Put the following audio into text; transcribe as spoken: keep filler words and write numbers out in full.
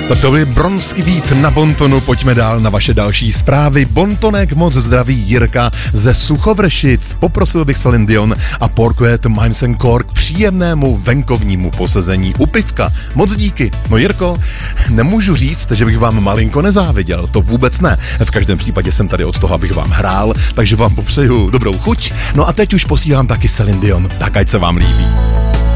To byl bronský beat na Bontonu, pojďme dál na vaše další zprávy. Bontonek moc zdraví Jirka ze Suchovršic. Poprosil bych Celine Dion a Porquet Mimes and Core k příjemnému venkovnímu posezení u pivka. Moc díky. No Jirko, nemůžu říct, že bych vám malinko nezáviděl, to vůbec ne. V každém případě jsem tady od toho, abych vám hrál, takže vám popřeju dobrou chuť. No a teď už posílám taky Celine Dion, tak ať se vám líbí.